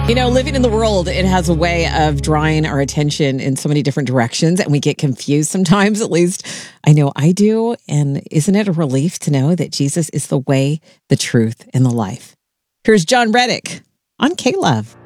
You know, living in the world, it has a way of drawing our attention in so many different directions, and we get confused sometimes. At least I know I do. And isn't it a relief to know that Jesus is the way, the truth, and the life? Here's John Reddick on K-Love.